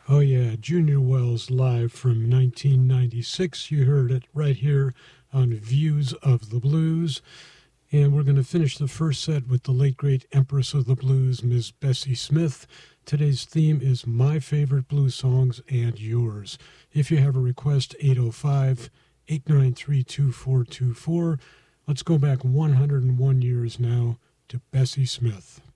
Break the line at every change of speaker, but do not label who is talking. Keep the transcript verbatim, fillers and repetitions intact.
Oh, yeah, Junior Wells live from nineteen ninety-six. You heard it right here on Views of the Blues. And we're going to finish the first set with the late, great Empress of the Blues, Miss Bessie Smith. Today's theme is My Favorite Blues Songs and Yours. If you have a request, eight oh five, eight nine three, two four two four. Let's go back one hundred one years now to Bessie Smith.